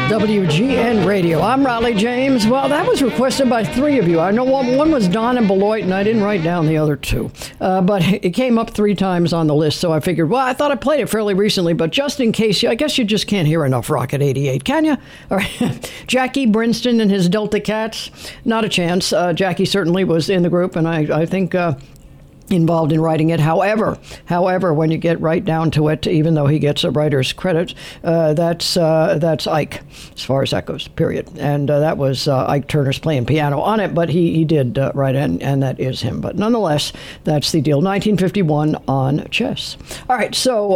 WGN Radio. I'm Raleigh James. Well, that was requested by three of you. I know one was Don and Beloit, and I didn't write down the other two. But it came up three times on the list, so I figured, well, I thought I played it fairly recently, but just in case, I guess you just can't hear enough Rocket 88, can you? All right. Jackie Brinston and his Delta Cats, not a chance. Jackie certainly was in the group, and I think... involved in writing it. However, when you get right down to it, even though he gets a writer's credit, that's Ike, as far as that goes, period. And that was Ike Turner's playing piano on it, but he did write it, and that is him. But nonetheless, that's the deal. 1951 on Chess. All right, so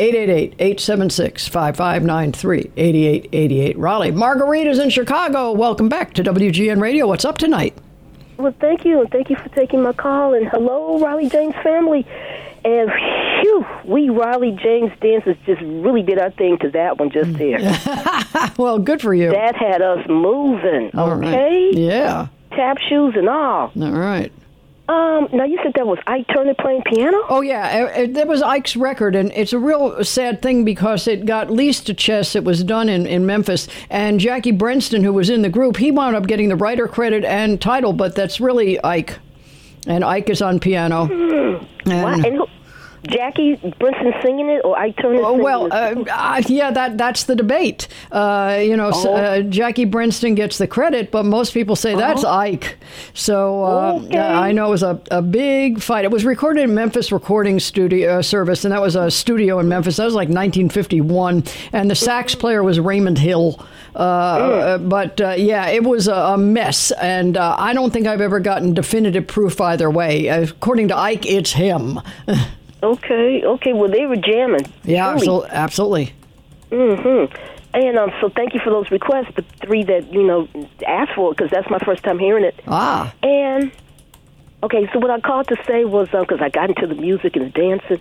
888-876-5593, 8888 Raleigh. Margarita's in Chicago. Welcome back to WGN Radio. What's up tonight? Well, thank you, and thank you for taking my call. And hello, Raleigh James family. And phew, we Raleigh James dancers just really did our thing to that one just there. Well, good for you. That had us moving, all okay? Right. Yeah. Tap shoes and all. All right. Now, you said that was Ike Turner playing piano? Oh, yeah. That was Ike's record, and it's a real sad thing because it got leased to Chess. It was done in Memphis, and Jackie Brinston, who was in the group, he wound up getting the writer credit and title, but that's really Ike. And Ike is on piano. And Jackie Brinston singing it, or Ike Turner singing it? Yeah, that's the debate. Jackie Brinston gets the credit, but most people say that's Ike. So I know it was a big fight. It was recorded in Memphis Recording Studio Service, and that was a studio in Memphis. That was like 1951, and the sax player was Raymond Hill. But it was a mess, and I don't think I've ever gotten definitive proof either way. According to Ike, it's him. Okay. Well, they were jamming. Yeah, absolutely. Mm-hmm. And so thank you for those requests, the three that, asked for it, because that's my first time hearing it. And, okay, so what I called to say was, because I got into the music and the dancing,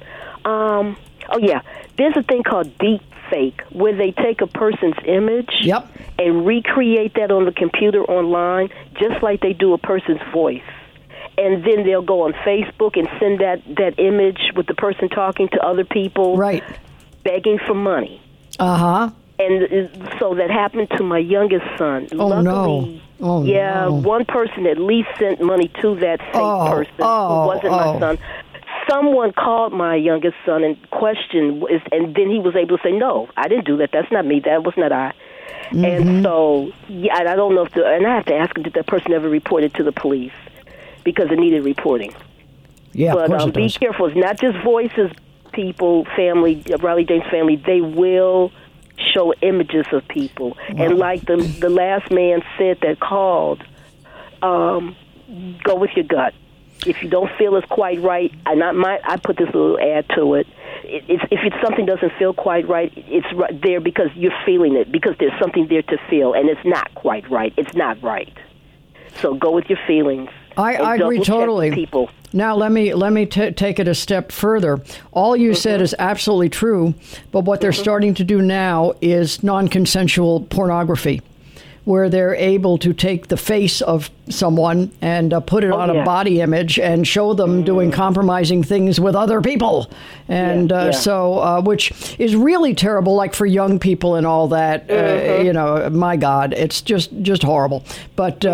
there's a thing called deep fake, where they take a person's image and recreate that on the computer online, just like they do a person's voice. And then they'll go on Facebook and send that image with the person talking to other people, right, begging for money. Uh-huh. And so that happened to my youngest son. Luckily, no. One person at least sent money to that fake person who wasn't my son. Someone called my youngest son and questioned, and then he was able to say, no, I didn't do that. That's not me. That was not I. Mm-hmm. And so, I don't know and I have to ask him, did that person ever report it to the police? Because it needed reporting. Yeah, but of course it be does. careful. It's not just voices, people, family, Raleigh James family. They will show images of people. Wow. And like the last man said that called, go with your gut. If you don't feel it's quite right, I put this little ad to it. If something doesn't feel quite right, it's right there because you're feeling it, because there's something there to feel, and it's not quite right. It's not right. So go with your feelings. I agree totally. People. Now let me take it a step further. All you said is absolutely true, but what they're starting to do now is non-consensual pornography, where they're able to take the face of someone and put it on a body image and show them doing compromising things with other people. And which is really terrible, like for young people and all that. My God, it's just horrible. But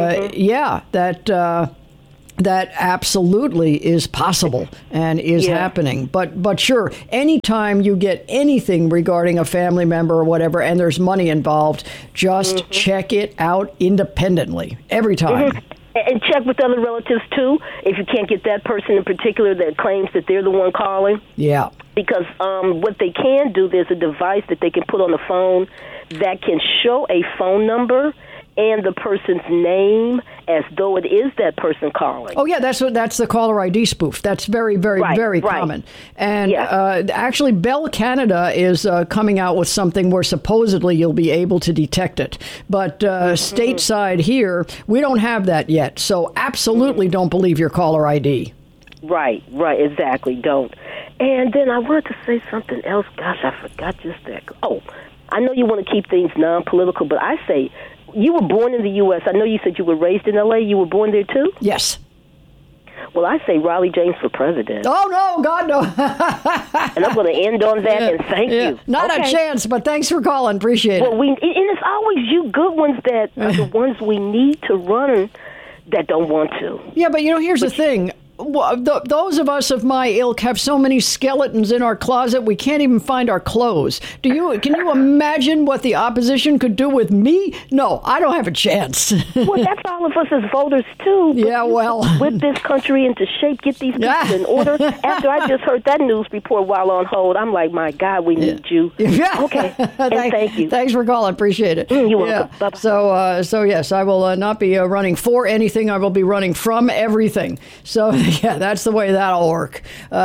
that absolutely is possible and is happening. But sure, anytime you get anything regarding a family member or whatever and there's money involved, just check it out independently every time. Mm-hmm. And check with other relatives, too, if you can't get that person in particular that claims that they're the one calling. Yeah. Because what they can do, there's a device that they can put on the phone that can show a phone number and the person's name as though it is that person calling. Oh, yeah, that's the caller ID spoof. That's very, very, very common. And actually, Bell Canada is coming out with something where supposedly you'll be able to detect it. But stateside here, we don't have that yet. So absolutely don't believe your caller ID. Right, exactly, don't. And then I wanted to say something else. Gosh, I forgot just that. Oh, I know you want to keep things non-political, but I say, you were born in the U.S. I know you said you were raised in L.A. You were born there, too? Yes. Well, I say Riley James for president. Oh, no, God, no. And I'm going to end on that, and thank you. Not a chance, but thanks for calling. Appreciate it. Well, and it's always you good ones that are the ones we need to run that don't want to. Yeah, but here's the thing. Those of us of my ilk have so many skeletons in our closet we can't even find our clothes. Can you imagine what the opposition could do with me? No, I don't have a chance. Well, that's all of us as voters too. Yeah, well, whip this country into shape, get these people in order. After I just heard that news report while on hold, I'm like, my God, we need you. Yeah. Okay, and thank you. Thanks for calling. Appreciate it. You're welcome. Bye-bye. So yes, I will not be running for anything. I will be running from everything. So. Yeah, that's the way that'll work.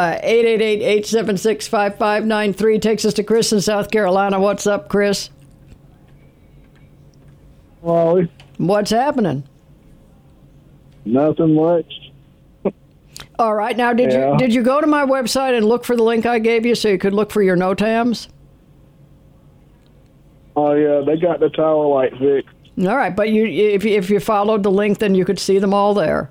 888-876-5593 takes us to Chris in South Carolina. What's up, Chris? Wally. What's happening? Nothing much. All right. Now, did you go to my website and look for the link I gave you so you could look for your NOTAMs? Oh, yeah, they got the tower light fixed. All right, but if you followed the link, then you could see them all there.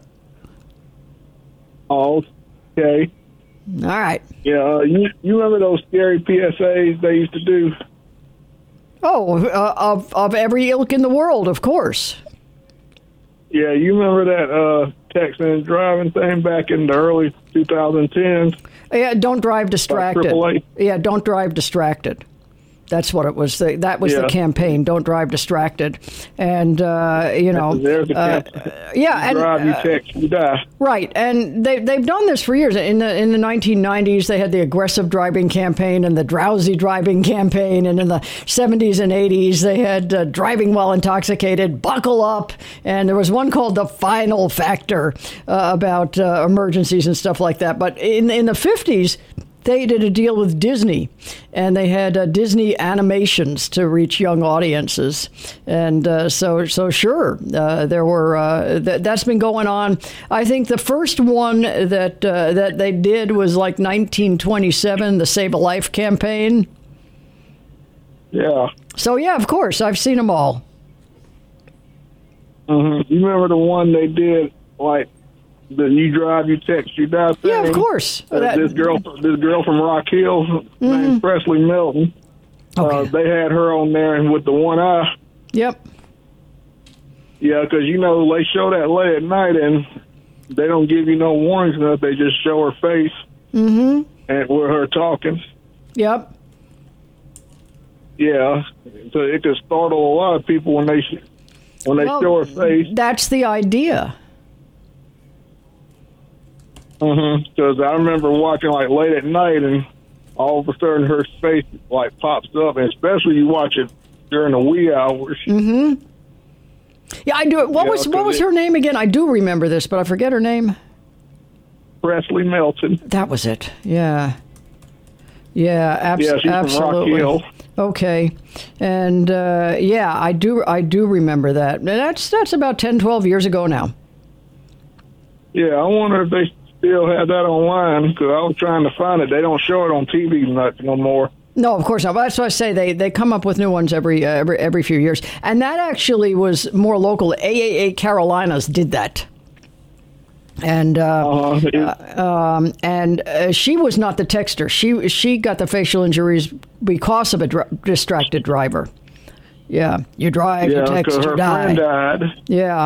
Oh, okay. All right. Yeah, you remember those scary PSAs they used to do? Oh, of every ilk in the world, of course. Yeah, you remember that texting and driving thing back in the early 2010s? Yeah, don't drive distracted. AAA? Yeah, don't drive distracted. That's what it was. That was the campaign. Don't drive distracted, and There's the yeah, drive, you text, you die. Right, and they've done this for years. In the 1990s, they had the aggressive driving campaign and the drowsy driving campaign, and in the 70s and 80s, they had driving while intoxicated, buckle up, and there was one called the Final Factor about emergencies and stuff like that. But in the 50s. They did a deal with Disney, and they had Disney animations to reach young audiences, and so sure, there were that's been going on. I think the first one that they did was like 1927, the Save a Life campaign. Yeah. So yeah, of course, I've seen them all. Mm-hmm. You remember the one they did like? You drive, you text, you die thing. Yeah, of course. This girl from Rock Hill named Presley Melton. Okay. They had her on there and with the one eye. Yep. Yeah, because they show that late at night and they don't give you no warnings enough. They just show her face and with her talking. Yep. Yeah, so it could startle a lot of people when they show her face. That's the idea. Because I remember watching like late at night, and all of a sudden her face like pops up, and especially you watch it during the wee hours. Yeah, I do. What was her name again? I do remember this, but I forget her name. Presley Melton. That was it. Yeah. Yeah, absolutely. Yeah, she's from Rock Hill. Okay, and I do remember that. And that's about 10, 12 years ago now. Yeah, I wonder if they still have that online, because I was trying to find it. They don't show it on TV much no more. No, of course not. But that's why I say they come up with new ones every few years. And that actually was more local. AAA Carolinas did that. And she was not the texter. She got the facial injuries because of a distracted driver. Yeah, you drive, you text, you die. Her friend died. Yeah.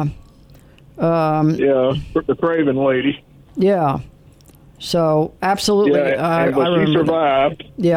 The Craven lady. Yeah. So absolutely, yeah, I but remember she survived. Yeah.